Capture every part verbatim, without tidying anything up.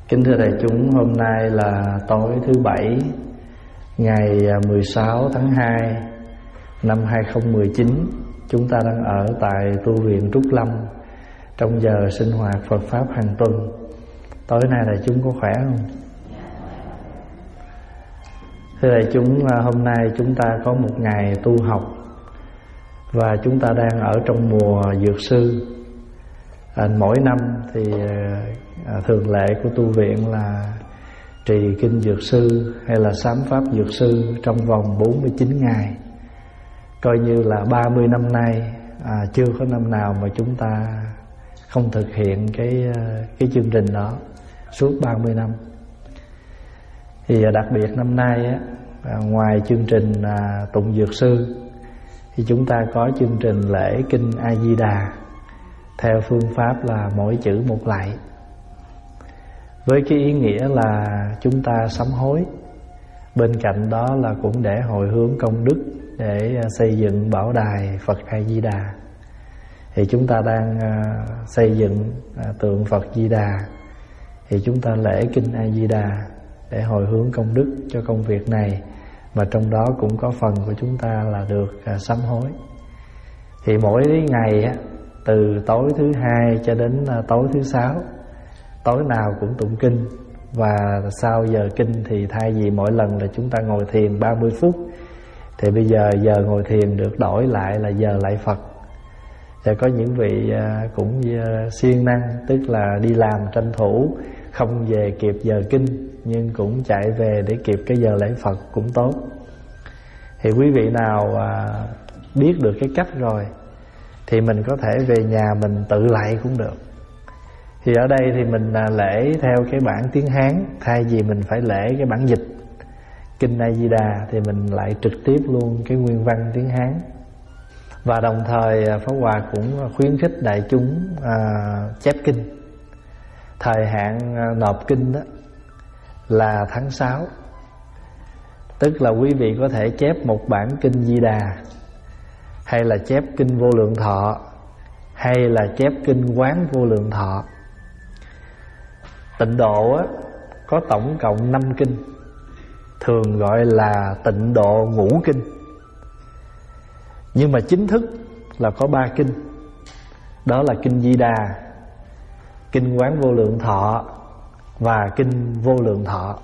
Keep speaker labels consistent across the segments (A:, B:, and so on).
A: Kính thưa đại chúng, hôm nay là tối thứ Bảy, ngày mười sáu tháng hai năm hai không một chín. Chúng ta đang ở tại tu viện Trúc Lâm trong giờ sinh hoạt Phật Pháp hàng tuần. Tối nay đại chúng có khỏe không? Thưa đại chúng, hôm nay chúng ta có một ngày tu học và chúng ta đang ở trong mùa dược sư. À, mỗi năm thì à, thường lệ của tu viện là trì kinh dược sư hay là sám pháp dược sư trong vòng bốn mươi chín ngày. Coi như là ba mươi năm nay à, chưa có năm nào mà chúng ta không thực hiện cái cái chương trình đó suốt ba mươi năm. Thì đặc biệt năm nay á, à, ngoài chương trình à, tụng dược sư thì chúng ta có chương trình lễ kinh A Di Đà theo phương pháp là mỗi chữ một lạy, với cái ý nghĩa là chúng ta sám hối. Bên cạnh đó là cũng để hồi hướng công đức để xây dựng bảo đài Phật A Di Đà. Thì chúng ta đang xây dựng tượng Phật Di Đà, thì chúng ta lễ kinh A Di Đà để hồi hướng công đức cho công việc này, mà trong đó cũng có phần của chúng ta là được sám hối. Thì mỗi ngày từ tối thứ hai cho đến tối thứ sáu, tối nào cũng tụng kinh. Và sau giờ kinh thì thay vì mỗi lần là chúng ta ngồi thiền ba mươi phút, thì bây giờ giờ ngồi thiền được đổi lại là giờ lạy Phật. Và có những vị cũng siêng năng, tức là đi làm tranh thủ không về kịp giờ kinh, nhưng cũng chạy về để kịp cái giờ lạy Phật cũng tốt. Thì quý vị nào biết được cái cách rồi thì mình có thể về nhà mình tự lạy cũng được. Thì ở đây thì mình lễ theo cái bản tiếng Hán, thay vì mình phải lễ cái bản dịch kinh A Di Đà thì mình lại trực tiếp luôn cái nguyên văn tiếng Hán. Và đồng thời Pháp Hòa cũng khuyến khích đại chúng à, chép kinh. Thời hạn nộp kinh đó là tháng sáu, tức là quý vị có thể chép một bản kinh Di Đà, hay là chép kinh Vô Lượng Thọ, hay là chép kinh Quán Vô Lượng Thọ. Tịnh độ á, có tổng cộng năm kinh, thường gọi là tịnh độ ngũ kinh. Nhưng mà chính thức là có ba kinh, đó là kinh Di Đà, kinh Quán Vô Lượng Thọ và kinh Vô Lượng Thọ.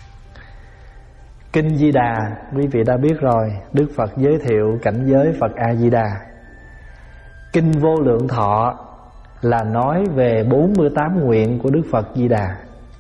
A: Kinh Di Đà quý vị đã biết rồi, Đức Phật giới thiệu cảnh giới Phật A Di Đà. Kinh Vô Lượng Thọ là nói về bốn mươi tám nguyện của Đức Phật Di Đà.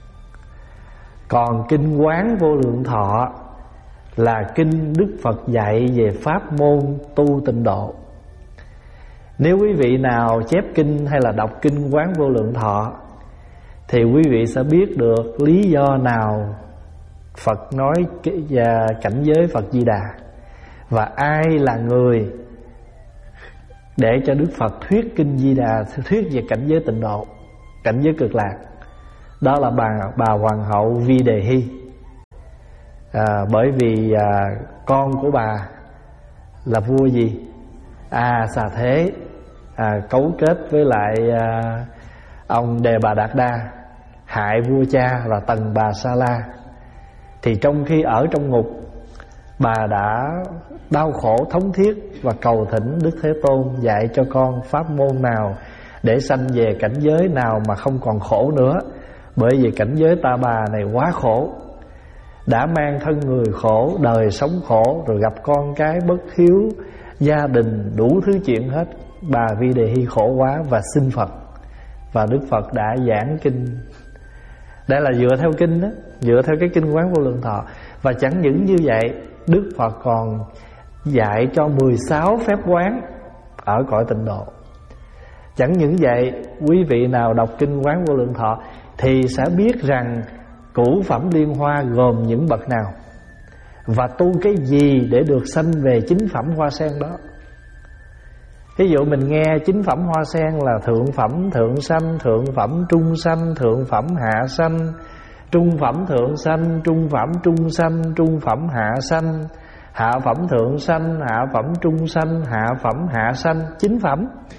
A: Còn kinh Quán Vô Lượng Thọ là kinh Đức Phật dạy về pháp môn tu tịnh độ. Nếu quý vị nào chép kinh hay là đọc kinh Quán Vô Lượng Thọ thì quý vị sẽ biết được lý do nào Phật nói và cảnh giới Phật Di Đà, và ai là người để cho Đức Phật thuyết kinh Di Đà, thuyết về cảnh giới tịnh độ, cảnh giới cực lạc. Đó là bà, bà Hoàng hậu Vi Đề Hy. à, Bởi vì à, con của bà là vua gì? À Xà Thế à, cấu kết với lại à, ông Đề Bà Đạt Đa, hại vua cha là Tần Bà Sa La. Thì trong khi ở trong ngục, bà đã đau khổ thống thiết và cầu thỉnh Đức Thế Tôn dạy cho con pháp môn nào để sanh về cảnh giới nào mà không còn khổ nữa. Bởi vì cảnh giới ta bà này quá khổ, đã mang thân người khổ, đời sống khổ, rồi gặp con cái bất hiếu, gia đình đủ thứ chuyện hết. Bà Vi Đề Hy khổ quá và xin Phật, và Đức Phật đã giảng kinh. Đây là dựa theo kinh đó, dựa theo cái kinh Quán Vô Lượng Thọ. Và chẳng những như vậy, Đức Phật còn dạy cho mười sáu phép quán ở cõi tịnh độ. Chẳng những vậy, quý vị nào đọc kinh Quán Vô Lượng Thọ thì sẽ biết rằng cửu phẩm liên hoa gồm những bậc nào, và tu cái gì để được sanh về chính phẩm hoa sen đó. Ví dụ mình nghe chính phẩm hoa sen là thượng phẩm thượng sanh, thượng phẩm trung sanh, thượng phẩm hạ sanh, trung phẩm thượng sanh, trung phẩm trung sanh, trung phẩm hạ sanh, hạ phẩm thượng sanh, hạ phẩm trung sanh, hạ phẩm hạ sanh, chính phẩm.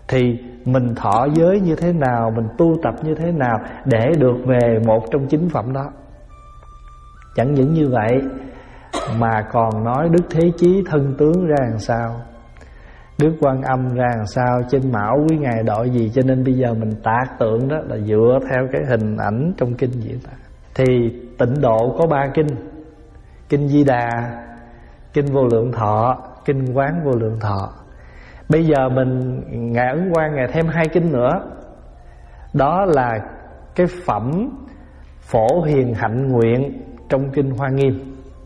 A: thì mình thọ giới như thế nào, mình tu tập như thế nào để được về một trong chín phẩm đó. Chẳng những như vậy mà còn nói Đức Thế Chí thân tướng ra làm sao, Đức Quan Âm ra làm sao, trên mão quý ngài đội gì. Cho nên bây giờ mình tạc tượng đó là dựa theo cái hình ảnh trong kinh diễn tả. Thì tịnh độ có ba kinh: Kinh Di Đà, Kinh Vô Lượng Thọ, Kinh Quán Vô Lượng Thọ. Bây giờ mình ngài Ấn Quang ngài thêm hai kinh nữa. Đó là cái phẩm Phổ Hiền Hạnh Nguyện trong Kinh Hoa Nghiêm.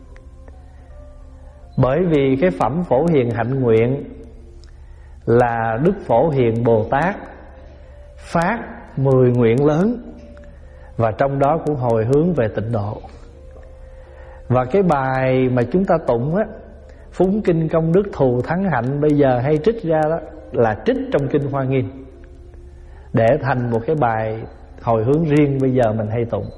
A: Bởi vì cái phẩm Phổ Hiền Hạnh Nguyện là Đức Phổ Hiền Bồ Tát phát mười nguyện lớn, và trong đó cũng hồi hướng về tịnh độ. Và cái bài mà chúng ta tụng á, Phúng Kinh Công Đức Thù Thắng Hạnh, bây giờ hay trích ra đó là trích trong Kinh Hoa Nghiêm, để thành một cái bài hồi hướng riêng bây giờ mình hay tụng.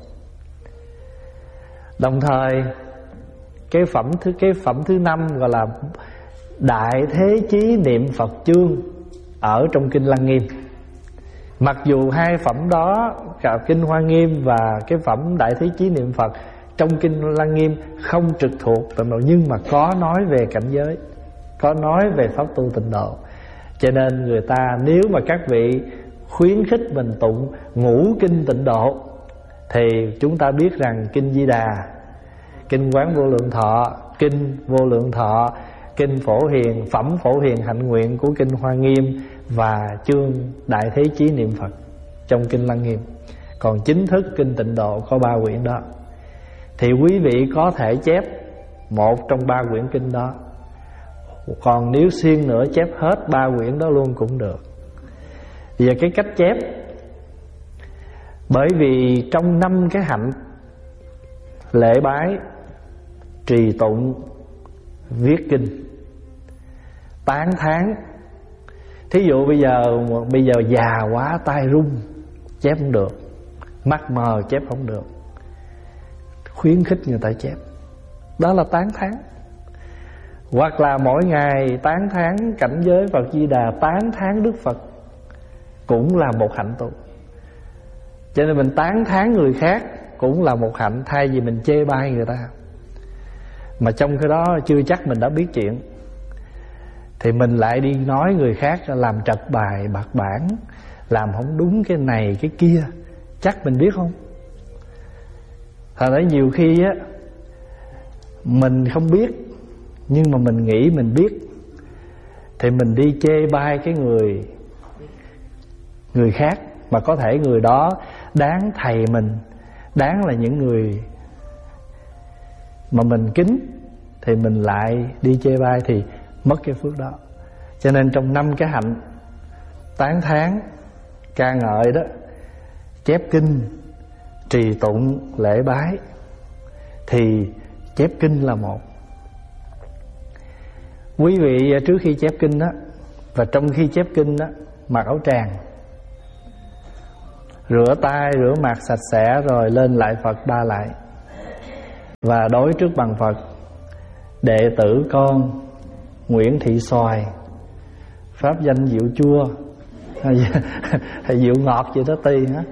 A: Đồng thời cái phẩm thứ cái phẩm thứ năm gọi là Đại Thế Chí Niệm Phật Chương ở trong Kinh Lăng Nghiêm. Mặc dù hai phẩm đó, cả Kinh Hoa Nghiêm và cái phẩm Đại Thế Chí Niệm Phật trong Kinh Lăng Nghiêm không trực thuộc tịnh độ, nhưng mà có nói về cảnh giới, có nói về pháp tu tịnh độ. Cho nên người ta, nếu mà các vị khuyến khích mình tụng ngũ kinh tịnh độ, thì chúng ta biết rằng Kinh Di Đà, Kinh Quán Vô Lượng Thọ, Kinh Vô Lượng Thọ, Kinh Phổ Hiền, phẩm Phổ Hiền Hạnh Nguyện của Kinh Hoa Nghiêm và chương Đại Thế Chí Niệm Phật trong Kinh Lăng Nghiêm. Còn chính thức Kinh Tịnh Độ có ba quyển đó. Thì quý vị có thể chép một trong ba quyển kinh đó. Còn nếu siêng nữa chép hết ba quyển đó luôn cũng được. Về cái cách chép, bởi vì trong năm cái hạnh lễ bái, trì tụng, viết kinh, tán thán. Thí dụ bây giờ bây giờ già quá tay run chép không được, mắt mờ chép không được, khuyến khích người ta chép, đó là tán thán. Hoặc là mỗi ngày tán thán cảnh giới Phật Di Đà, tán thán Đức Phật, cũng là một hạnh tu. Cho nên mình tán thán người khác cũng là một hạnh, thay vì mình chê bai người ta. Mà trong cái đó chưa chắc mình đã biết chuyện, thì mình lại đi nói người khác làm trật bài bạc bản, làm không đúng cái này cái kia, chắc mình biết không? Thật ra nhiều khi á, mình không biết, nhưng mà mình nghĩ mình biết, thì mình đi chê bai cái người người khác, mà có thể người đó đáng thầy mình, đáng là những người mà mình kính, thì mình lại đi chê bai thì mất cái phước đó. Cho nên trong năm cái hạnh tán thán, ca ngợi đó, chép kinh, trì tụng, lễ bái, thì chép kinh là một. Quý vị trước khi chép kinh đó, và trong khi chép kinh đó, mặc áo tràng, rửa tay, rửa mặt sạch sẽ, rồi lên lại Phật ba lại, và đối trước bằng Phật: đệ tử con Nguyễn Thị Xoài, pháp danh Diệu Chua, hay Diệu Ngọt gì đó tùy hả.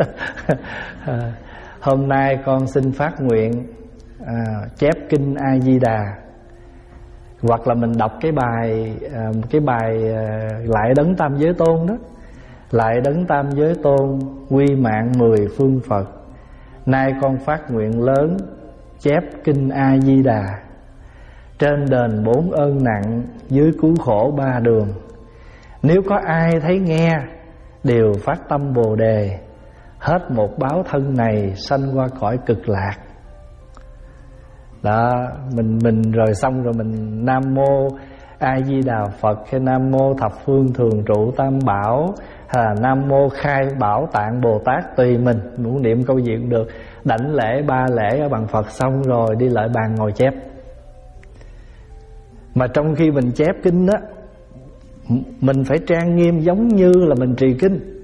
A: Hôm nay con xin phát nguyện à, chép kinh A Di Đà. Hoặc là mình đọc cái bài à, cái bài à, Lại Đấng Tam Giới Tôn đó: Lại Đấng Tam Giới Tôn, quy mạng mười phương Phật, nay con phát nguyện lớn chép kinh A Di Đà. Trên đền bốn ơn nặng, dưới cứu khổ ba đường. Nếu có ai thấy nghe, đều phát tâm Bồ Đề, hết một báo thân này sanh qua cõi cực lạc. Đó, mình mình rồi xong rồi mình Nam Mô A Di Đà Phật, hay Nam Mô Thập Phương Thường Trụ Tam Bảo, hay là Nam Mô Khai Bảo Tạng Bồ Tát, tùy mình, muốn niệm câu gì cũng được. Đảnh lễ ba lễ ở bằng Phật xong rồi đi lại bàn ngồi chép. Mà trong khi mình chép kinh đó, mình phải trang nghiêm giống như là mình trì kinh.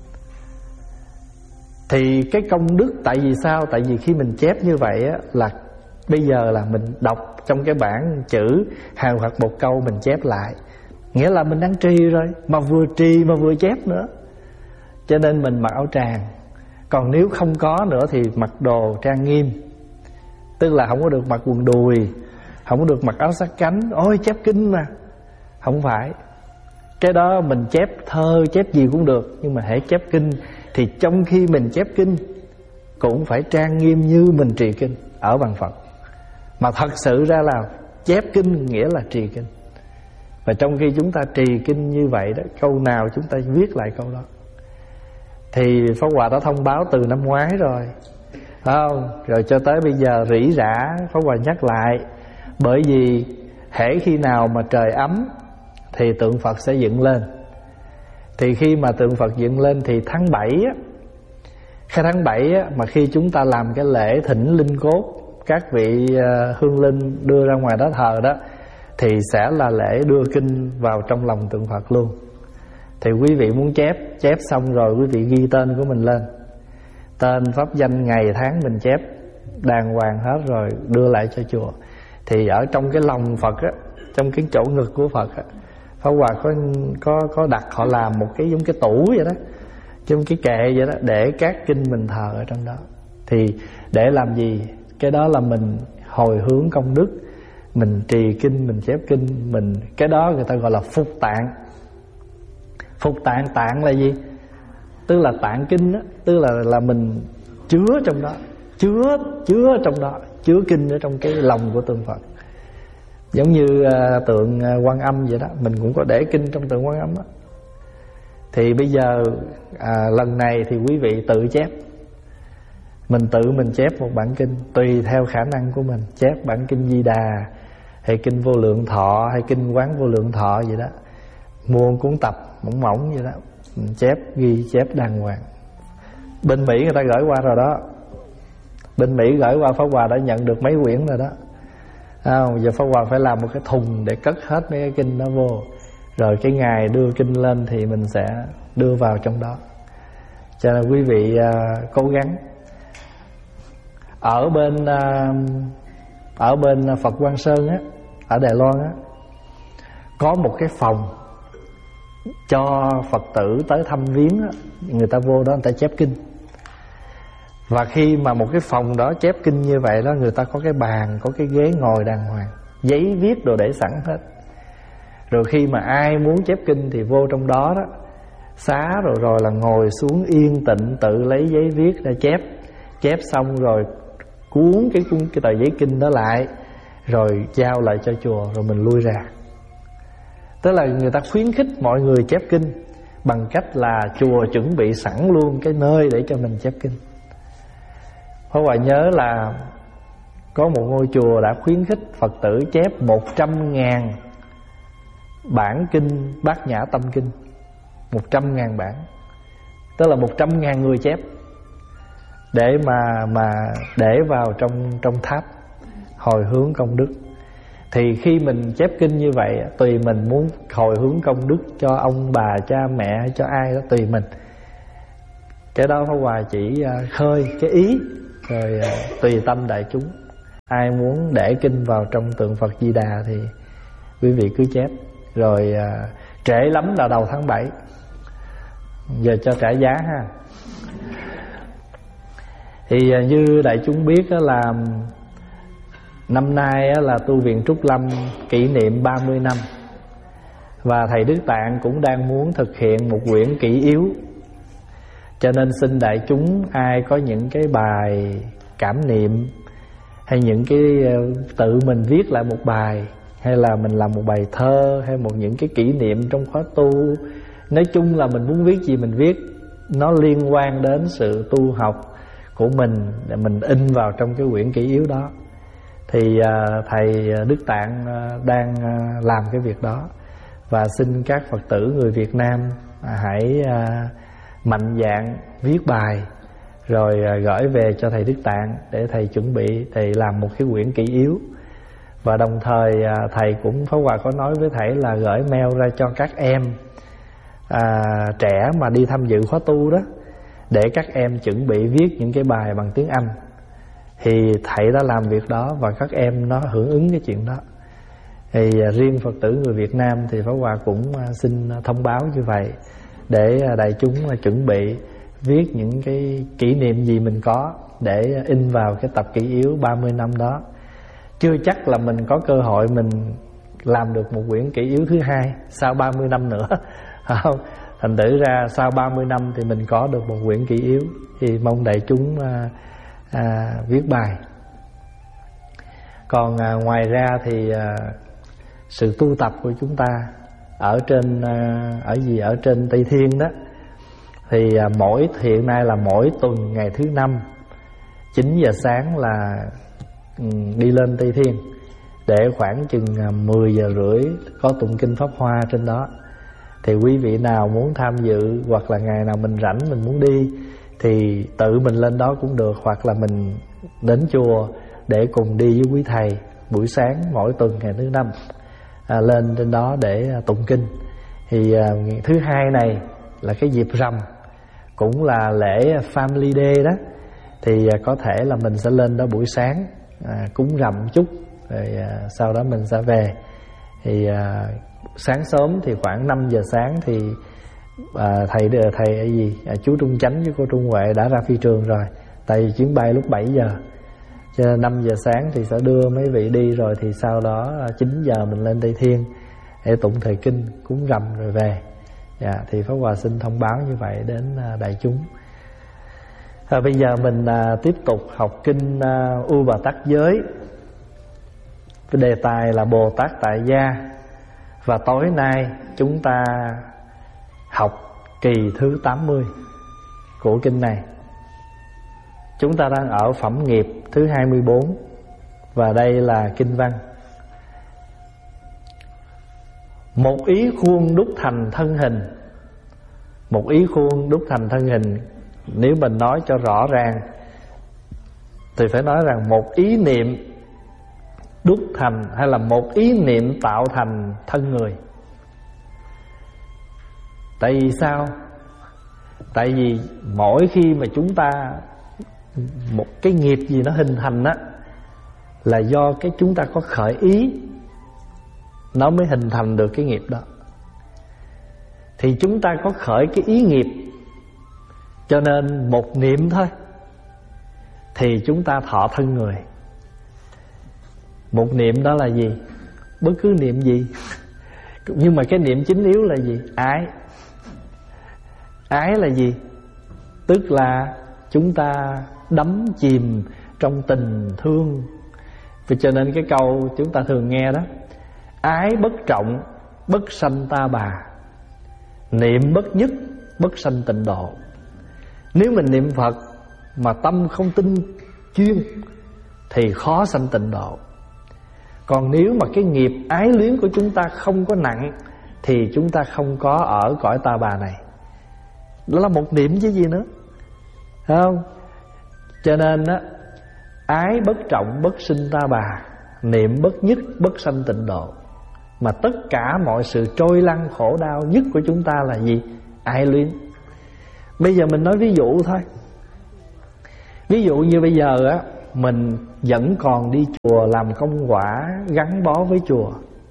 A: Thì cái công đức, tại vì sao? Tại vì khi mình chép như vậy á, là bây giờ là mình đọc trong cái bản chữ hàng hoặc một câu mình chép lại, nghĩa là mình đang trì rồi, mà vừa trì mà vừa chép nữa, cho nên mình mặc áo tràng. Còn nếu không có nữa thì mặc đồ trang nghiêm, tức là không có được mặc quần đùi, không có được mặc áo sát cánh. Ôi chép kinh mà. Không phải. Cái đó mình chép thơ, chép gì cũng được, nhưng mà hễ chép kinh thì trong khi mình chép kinh cũng phải trang nghiêm như mình trì kinh ở bằng Phật. Mà thật sự ra là chép kinh nghĩa là trì kinh. Và trong khi chúng ta trì kinh như vậy đó, câu nào chúng ta viết lại câu đó. Thì Pháp Hòa đã thông báo từ năm ngoái rồi, phải không? Rồi cho tới bây giờ rỉ rả Pháp Hòa nhắc lại. Bởi vì hễ khi nào mà trời ấm thì tượng Phật sẽ dựng lên. Thì khi mà tượng Phật dựng lên thì tháng bảy á, khi tháng bảy á, mà khi chúng ta làm cái lễ thỉnh linh cốt, các vị hương linh đưa ra ngoài đó thờ đó, thì sẽ là lễ đưa kinh vào trong lòng tượng Phật luôn. Thì quý vị muốn chép, chép xong rồi quý vị ghi tên của mình lên, tên, pháp danh, ngày, tháng mình chép đàng hoàng hết rồi đưa lại cho chùa. Thì ở trong cái lòng Phật á, trong cái chỗ ngực của Phật á, Pháp Hòa có, có, có đặt họ làm một cái giống cái tủ vậy đó, trong cái kệ vậy đó, để các kinh mình thờ ở trong đó. Thì để làm gì? Cái đó là mình hồi hướng công đức, mình trì kinh, mình chép kinh, mình cái đó người ta gọi là phục tạng. Phục tạng, tạng là gì? Tức là tạng kinh đó, tức là là mình chứa trong đó, chứa chứa trong đó, chứa kinh ở trong cái lòng của tượng Phật. Giống như uh, tượng uh, Quan Âm vậy đó, mình cũng có để kinh trong tượng Quan Âm đó. Thì bây giờ à, lần này thì quý vị tự chép. Mình tự mình chép một bản kinh tùy theo khả năng của mình. Chép bản kinh Di Đà, hay kinh Vô Lượng Thọ, hay kinh Quán Vô Lượng Thọ vậy đó. Mua một cuốn tập mỏng mỏng vậy đó, mình chép, ghi chép đàng hoàng. Bên Mỹ người ta gửi qua rồi đó. Bên Mỹ gửi qua Pháp Hòa đã nhận được mấy quyển rồi đó. À, giờ Pháp Hòa phải làm một cái thùng để cất hết mấy cái kinh đó vô. Rồi cái ngày đưa kinh lên thì mình sẽ đưa vào trong đó. Cho nên quý vị uh, cố gắng. Ở bên uh, Ở bên Phật Quang Sơn á, ở Đài Loan á, có một cái phòng cho Phật tử tới thăm viếng á, người ta vô đó người ta chép kinh. Và khi mà một cái phòng đó chép kinh như vậy đó, người ta có cái bàn, có cái ghế ngồi đàng hoàng, giấy viết đồ để sẵn hết. Rồi khi mà ai muốn chép kinh thì vô trong đó đó, xá rồi rồi là ngồi xuống yên tịnh, tự lấy giấy viết ra chép. Chép xong rồi cuốn cái, cuốn cái tờ giấy kinh đó lại, rồi giao lại cho chùa, rồi mình lui ra. Tức là người ta khuyến khích mọi người chép kinh bằng cách là chùa chuẩn bị sẵn luôn cái nơi để cho mình chép kinh. Pháp Hòa nhớ là có một ngôi chùa đã khuyến khích Phật tử chép một trăm ngàn bản kinh Bát Nhã Tâm Kinh. Một trăm ngàn bản, tức là một trăm ngàn người chép, để mà mà để vào trong trong tháp hồi hướng công đức. Thì khi mình chép kinh như vậy, tùy mình muốn hồi hướng công đức cho ông bà, cha mẹ, cho ai đó tùy mình. Cái đó Pháp Hòa chỉ khơi cái ý, rồi tùy tâm đại chúng. Ai muốn để kinh vào trong tượng Phật Di Đà thì quý vị cứ chép. Rồi trễ lắm là đầu tháng bảy. Giờ cho trả giá ha. Thì như đại chúng biết là năm nay là tu viện Trúc Lâm kỷ niệm ba mươi năm. Và Thầy Đức Tạng cũng đang muốn thực hiện một quyển kỷ yếu. Cho nên xin đại chúng ai có những cái bài cảm niệm, hay những cái tự mình viết lại một bài, hay là mình làm một bài thơ, hay một những cái kỷ niệm trong khóa tu, nói chung là mình muốn viết gì mình viết, nó liên quan đến sự tu học của mình, để mình in vào trong cái quyển kỷ yếu đó. Thì uh, Thầy Đức Tạng uh, đang uh, làm cái việc đó. Và xin các Phật tử người Việt Nam uh, hãy uh, mạnh dạn viết bài, rồi uh, gửi về cho Thầy Đức Tạng để Thầy chuẩn bị Thầy làm một cái quyển kỷ yếu. Và đồng thời uh, Thầy cũng, Pháp Hòa có nói với Thầy là gửi mail ra cho các em à, trẻ mà đi tham dự khóa tu đó, để các em chuẩn bị viết những cái bài bằng tiếng Anh. Thì Thầy đã làm việc đó và các em nó hưởng ứng cái chuyện đó. Thì riêng Phật tử người Việt Nam thì Pháp Hòa cũng xin thông báo như vậy, để đại chúng chuẩn bị viết những cái kỷ niệm gì mình có để in vào cái tập kỷ yếu ba mươi năm đó. Chưa chắc là mình có cơ hội mình làm được một quyển kỷ yếu thứ hai sau ba mươi năm nữa, không? Thành thử ra sau ba mươi năm thì mình có được một quyển kỷ yếu. Thì mong đại chúng à, à, viết bài. Còn à, ngoài ra thì à, sự tu tập của chúng ta ở trên à, ở gì ở trên Tây Thiên đó, thì à, mỗi hiện nay là mỗi tuần ngày thứ năm chín giờ sáng là um, đi lên Tây Thiên, để khoảng chừng à, mười giờ rưỡi có tụng kinh Pháp Hoa trên đó. Thì quý vị nào muốn tham dự, hoặc là ngày nào mình rảnh mình muốn đi, thì tự mình lên đó cũng được, hoặc là mình đến chùa để cùng đi với quý thầy buổi sáng mỗi tuần ngày thứ năm à, lên trên đó để à, tụng kinh. Thì à, thứ hai này là cái dịp rằm, cũng là lễ Family Day đó, thì à, có thể là mình sẽ lên đó buổi sáng à, cúng rằm chút, rồi à, sau đó mình sẽ về. Thì à, sáng sớm thì khoảng năm giờ sáng thì à, thầy thầy cái gì à, chú Trung Chánh với cô Trung Huệ đã ra phi trường rồi, tại vì chuyến bay lúc bảy giờ, cho nên năm giờ sáng thì sẽ đưa mấy vị đi, rồi thì sau đó chín giờ mình lên Tây Thiên để tụng thời kinh, cúng rằm rồi về. Dạ, thì Pháp Hòa xin thông báo như vậy đến à, đại chúng. À, bây giờ mình à, tiếp tục học kinh à, U Bà Tát Giới. Cái đề tài là Bồ Tát Tại Gia. Và tối nay chúng ta học kỳ thứ tám mươi của kinh này. Chúng ta đang ở phẩm nghiệp thứ hai mươi bốn, và đây là kinh văn. Một ý khuôn đúc thành thân hình. Một ý khuôn đúc thành thân hình, nếu mình nói cho rõ ràng thì phải nói rằng một ý niệm đúc thành, hay là một ý niệm tạo thành thân người. Tại vì sao? Tại vì mỗi khi mà chúng ta một cái nghiệp gì nó hình thành á, là do cái chúng ta có khởi ý nó mới hình thành được cái nghiệp đó. Thì chúng ta có khởi cái ý nghiệp, cho nên một niệm thôi thì chúng ta thọ thân người. Một niệm đó là gì? Bất cứ niệm gì. Nhưng mà cái niệm chính yếu là gì? Ái. Ái là gì? Tức là chúng ta đắm chìm trong tình thương. Vì cho nên cái câu chúng ta thường nghe đó: ái bất trọng, bất sanh ta bà. Niệm bất nhất, bất sanh tịnh độ. Nếu mình niệm Phật mà tâm không tinh chuyên thì khó sanh tịnh độ. Còn nếu mà cái nghiệp ái luyến của chúng ta không có nặng thì chúng ta không có ở cõi ta bà này. Đó là một niệm chứ gì nữa, thấy không? Cho nên á, ái bất trọng bất sinh ta bà, niệm bất nhất bất sanh tịnh độ. Mà tất cả mọi sự trôi lăn khổ đau nhất của chúng ta là gì? Ái luyến. Bây giờ mình nói ví dụ thôi. Ví dụ như bây giờ á, mình vẫn còn đi chùa làm công quả, gắn bó với chùa.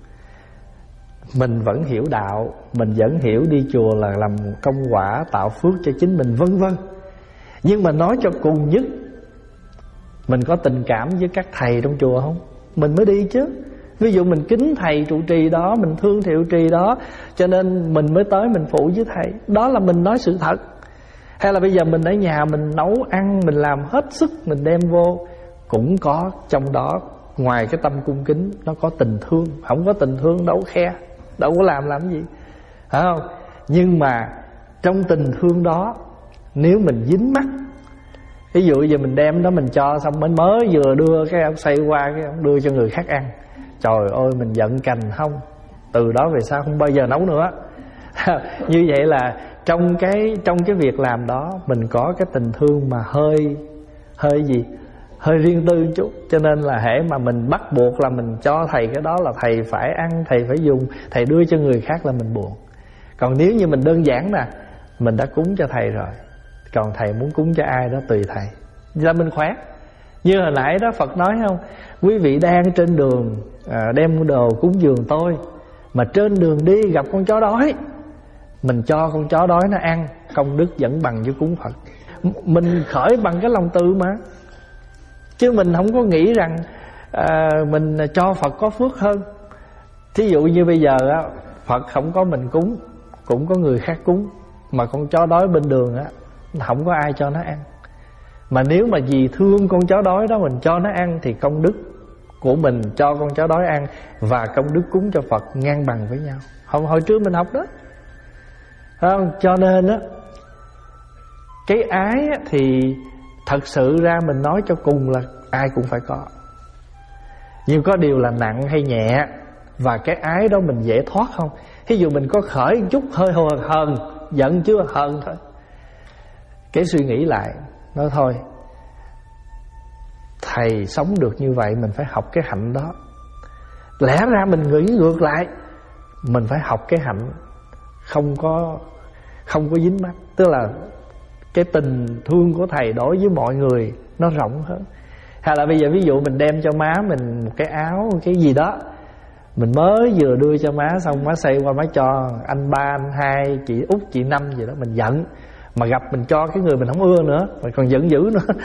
A: Mình vẫn hiểu đạo, mình vẫn hiểu đi chùa là làm công quả, tạo phước cho chính mình, vân vân. Nhưng mà nói cho cùng nhất, mình có tình cảm với các thầy trong chùa không? Mình mới đi chứ. Ví dụ mình kính thầy trụ trì đó, mình thương thầy trụ trì đó, cho nên mình mới tới mình phụ với thầy. Đó là mình nói sự thật. Hay là bây giờ mình ở nhà mình nấu ăn, mình làm hết sức, mình đem vô, cũng có trong đó, ngoài cái tâm cung kính, nó có tình thương. Không có tình thương đâu khe, đâu có làm làm gì, phải không? Nhưng mà trong tình thương đó, nếu mình dính mắc, ví dụ giờ mình đem đó mình cho xong, mới mới vừa đưa cái ông xoay qua, cái ông đưa cho người khác ăn, trời ơi mình giận cành không, từ đó về sau không bao giờ nấu nữa. Như vậy là trong cái trong cái việc làm đó mình có cái tình thương mà hơi hơi gì hơi riêng tư chút. Cho nên là hễ mà mình bắt buộc là mình cho thầy cái đó là thầy phải ăn, thầy phải dùng, thầy đưa cho người khác là mình buồn. Còn nếu như mình đơn giản nè, mình đã cúng cho thầy rồi, còn thầy muốn cúng cho ai đó tùy thầy, ra mình khoát. Như hồi nãy đó Phật nói không, quý vị đang trên đường à, đem đồ cúng dường tôi, mà trên đường đi gặp con chó đói, mình cho con chó đói nó ăn, công đức vẫn bằng với cúng Phật. Mình khởi bằng cái lòng từ mà, chứ mình không có nghĩ rằng à, mình cho Phật có phước hơn. Thí dụ như bây giờ á, Phật không có mình cúng, cũng có người khác cúng, mà con chó đói bên đường á, không có ai cho nó ăn. Mà nếu mà vì thương con chó đói đó mình cho nó ăn, thì công đức của mình cho con chó đói ăn và công đức cúng cho Phật ngang bằng với nhau. Hồi, hồi trước mình học đó, không? Cho nên á, cái ái á, thì thật sự ra mình nói cho cùng là ai cũng phải có, nhưng có điều là nặng hay nhẹ, và cái ái đó mình dễ thoát không. Ví dụ mình có khởi một chút hơi hờn, hờn giận chưa hờn thôi, cái suy nghĩ lại nói thôi, thầy sống được như vậy mình phải học cái hạnh đó. Lẽ ra mình nghĩ ngược lại, mình phải học cái hạnh không có không có dính mắc, tức là cái tình thương của thầy đối với mọi người nó rộng hơn. Hay là bây giờ ví dụ mình đem cho má mình một cái áo, cái gì đó, mình mới vừa đưa cho má, xong má xoay qua má cho anh ba, anh hai, chị út, chị năm gì đó, mình giận. Mà gặp mình cho cái người mình không ưa nữa, mà còn giận dữ nữa.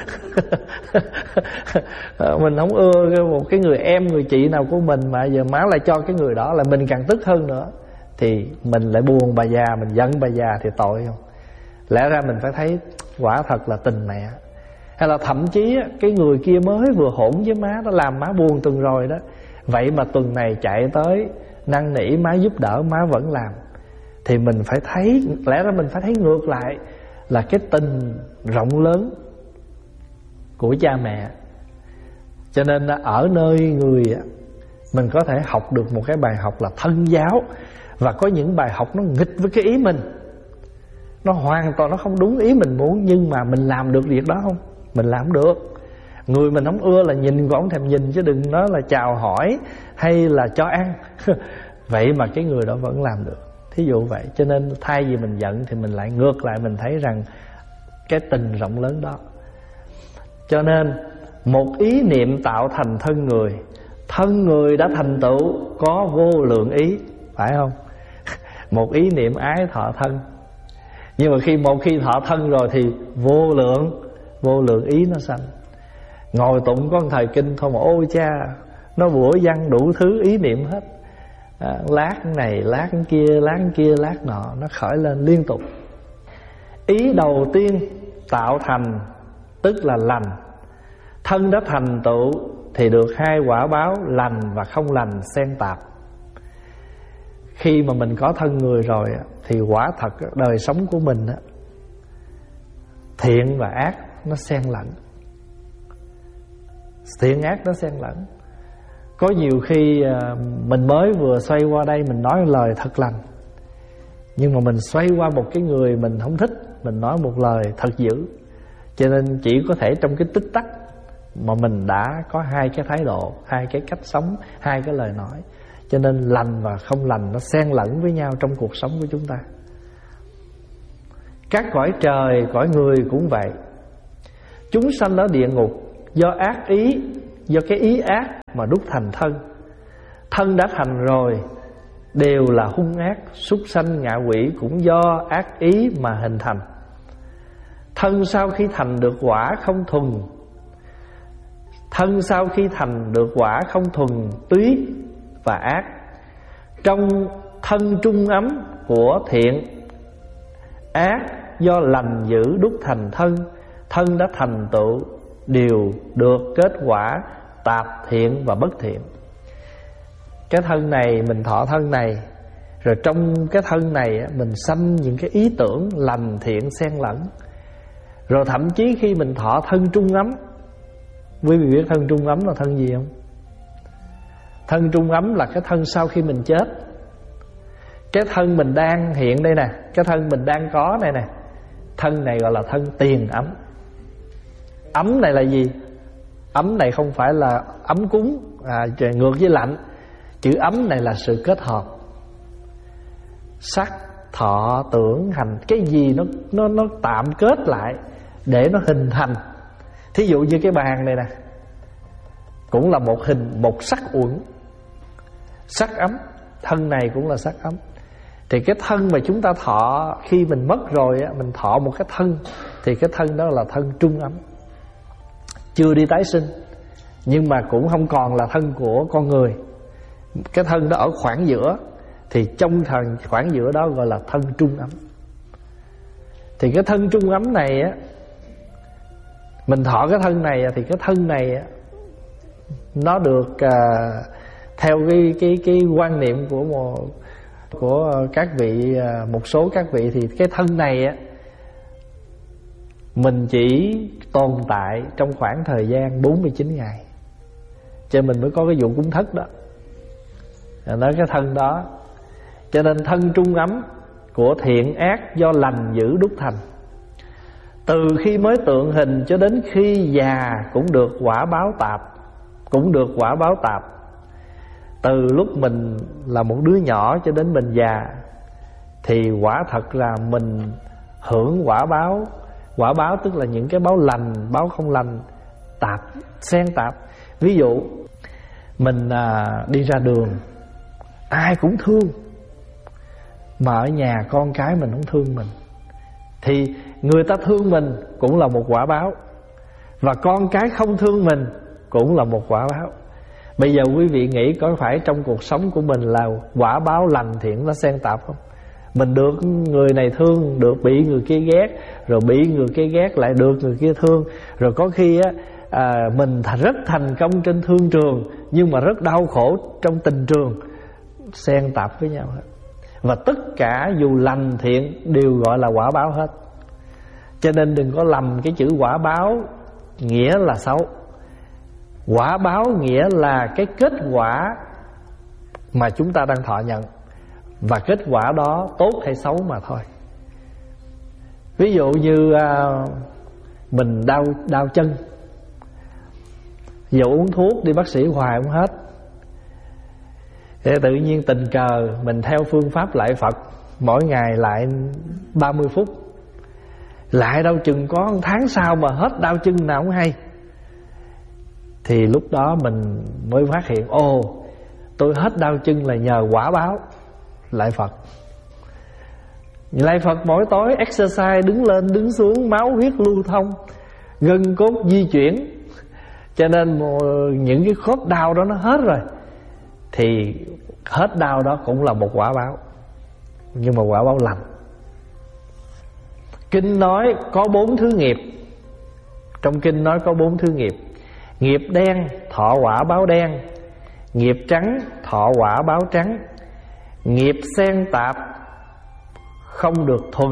A: Mình không ưa một cái người em, người chị nào của mình, mà giờ má lại cho cái người đó, là mình càng tức hơn nữa. Thì mình lại buồn bà già, mình giận bà già thì tội không? Lẽ ra mình phải thấy quả thật là tình mẹ. Hay là thậm chí cái người kia mới vừa hỗn với má, nó làm má buồn tuần rồi đó, vậy mà tuần này chạy tới năn nỉ má giúp đỡ, má vẫn làm, thì mình phải thấy, lẽ ra mình phải thấy ngược lại là cái tình rộng lớn của cha mẹ. Cho nên ở nơi người mình có thể học được một cái bài học là thân giáo, và có những bài học nó nghịch với cái ý mình, nó hoàn toàn nó không đúng ý mình muốn, nhưng mà mình làm được việc đó không? Mình làm được. Người mình không ưa là nhìn cũng không thèm nhìn, chứ đừng nói là chào hỏi hay là cho ăn. Vậy mà cái người đó vẫn làm được. Thí dụ vậy. Cho nên thay vì mình giận thì mình lại ngược lại, mình thấy rằng cái tình rộng lớn đó. Cho nên một ý niệm tạo thành thân người, thân người đã thành tựu có vô lượng ý, phải không? Một ý niệm ái thọ thân. Nhưng mà khi một khi thọ thân rồi thì vô lượng vô lượng ý nó sanh. Ngồi tụng có một thời kinh thôi mà ôi cha, nó bủa văn đủ thứ ý niệm hết. à, Lát này, lát kia, lát kia, lát nọ, nó khởi lên liên tục. Ý đầu tiên tạo thành tức là lành. Thân đã thành tựu thì được hai quả báo lành và không lành xen tạp. Khi mà mình có thân người rồi thì quả thật đời sống của mình thiện và ác nó xen lẫn. Thiện ác nó xen lẫn. Có nhiều khi mình mới vừa xoay qua đây mình nói lời thật lành, nhưng mà mình xoay qua một cái người mình không thích, mình nói một lời thật dữ. Cho nên chỉ có thể trong cái tích tắc mà mình đã có hai cái thái độ, hai cái cách sống, hai cái lời nói. Cho nên lành và không lành nó xen lẫn với nhau trong cuộc sống của chúng ta. Các cõi trời, cõi người cũng vậy. Chúng sanh ở địa ngục do ác ý, do cái ý ác mà đúc thành thân. Thân đã thành rồi đều là hung ác, súc sanh ngạ quỷ cũng do ác ý mà hình thành. Thân sau khi thành được quả không thuần, thân sau khi thành được quả không thuần túy và ác. Trong thân trung ấm của thiện, ác do lành dữ đúc thành thân. Thân đã thành tựu đều được kết quả tạp thiện và bất thiện. Cái thân này mình thọ thân này, rồi trong cái thân này mình sanh những cái ý tưởng lành thiện xen lẫn. Rồi thậm chí khi mình thọ thân trung ấm, quý vị biết thân trung ấm là thân gì không? Thân trung ấm là cái thân sau khi mình chết. Cái thân mình đang hiện đây nè, cái thân mình đang có này nè, thân này gọi là thân tiền ấm. Ấm này là gì? Ấm này không phải là ấm cúng à, ngược với lạnh. Chữ ấm này là sự kết hợp sắc, thọ, tưởng, hành. Cái gì nó, nó, nó tạm kết lại để nó hình thành. Thí dụ như cái bàn này nè, cũng là một hình, một sắc uẩn, sắc ấm. Thân này cũng là sắc ấm. Thì cái thân mà chúng ta thọ khi mình mất rồi á, mình thọ một cái thân, thì cái thân đó là thân trung ấm, chưa đi tái sinh, nhưng mà cũng không còn là thân của con người. Cái thân đó ở khoảng giữa, thì trong thần khoảng giữa đó gọi là thân trung ấm. Thì cái thân trung ấm này á, mình thọ cái thân này, thì cái thân này á, nó được à, theo cái cái cái quan niệm của một, của các vị, à, một số các vị, thì cái thân này á, mình chỉ tồn tại trong khoảng thời gian bốn mươi chín ngày, cho mình mới có cái vụ cúng thất đó. Nói cái thân đó, cho nên thân trung ấm của thiện ác do lành giữ đúc thành. Từ khi mới tượng hình cho đến khi già cũng được quả báo tạp, cũng được quả báo tạp. Từ lúc mình là một đứa nhỏ cho đến mình già, thì quả thật là mình hưởng quả báo. Quả báo tức là những cái báo lành, báo không lành, tạp, xen tạp. Ví dụ mình à, đi ra đường, ai cũng thương, mà ở nhà con cái mình không thương mình, thì người ta thương mình cũng là một quả báo, và con cái không thương mình cũng là một quả báo. Bây giờ quý vị nghĩ có phải trong cuộc sống của mình là quả báo lành thiện nó xen tạp không? Mình được người này thương, được bị người kia ghét, rồi bị người kia ghét lại được người kia thương. Rồi có khi á, à, mình rất thành công trên thương trường, nhưng mà rất đau khổ trong tình trường, xen tạp với nhau hết. Và tất cả dù lành thiện đều gọi là quả báo hết. Cho nên đừng có lầm cái chữ quả báo nghĩa là xấu. Quả báo nghĩa là cái kết quả mà chúng ta đang thọ nhận, và kết quả đó tốt hay xấu mà thôi. Ví dụ như à, mình đau, đau chân, giờ uống thuốc đi bác sĩ hoài không hết, thế tự nhiên tình cờ mình theo phương pháp lại Phật, mỗi ngày lại ba mươi phút, lại đâu chừng có một tháng sau mà hết đau chân nào không hay. Thì lúc đó mình mới phát hiện, ồ, tôi hết đau chân là nhờ quả báo lại Phật. Lại Phật mỗi tối exercise, đứng lên đứng xuống, máu huyết lưu thông, gân cốt di chuyển, cho nên những cái khớp đau đó nó hết rồi. Thì hết đau đó cũng là một quả báo, nhưng mà quả báo lành. Kinh nói có bốn thứ nghiệp. Trong kinh nói có bốn thứ nghiệp. Nghiệp đen thọ quả báo đen, nghiệp trắng thọ quả báo trắng, nghiệp xen tạp không được thuần,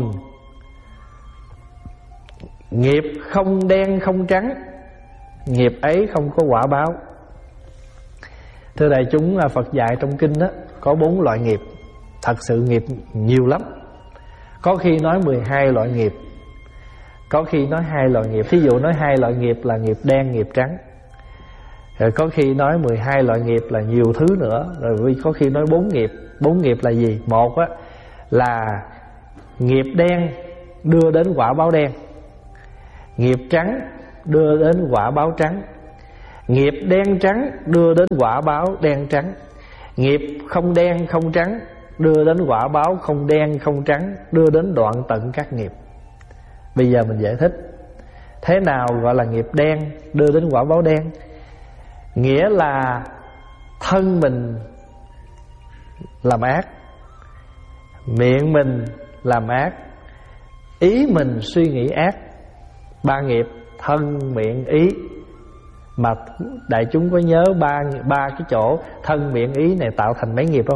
A: nghiệp không đen không trắng, nghiệp ấy không có quả báo. Thưa đại chúng, Phật dạy trong kinh đó có bốn loại nghiệp. Thật sự nghiệp nhiều lắm. Có khi nói mười hai loại nghiệp, có khi nói hai loại nghiệp. Thí dụ nói hai loại nghiệp là nghiệp đen, nghiệp trắng. Rồi có khi nói mười hai loại nghiệp là nhiều thứ nữa. Rồi có khi nói bốn nghiệp. Bốn nghiệp là gì? Một á, là nghiệp đen đưa đến quả báo đen, nghiệp trắng đưa đến quả báo trắng, nghiệp đen trắng đưa đến quả báo đen trắng, nghiệp không đen không trắng đưa đến quả báo không đen không trắng, đưa đến đoạn tận các nghiệp. Bây giờ mình giải thích thế nào gọi là nghiệp đen đưa đến quả báo đen. Nghĩa là thân mình làm ác, miệng mình làm ác, ý mình suy nghĩ ác. Ba nghiệp: thân, miệng, ý. Mà đại chúng có nhớ ba ba cái chỗ thân, miệng, ý này tạo thành mấy nghiệp không?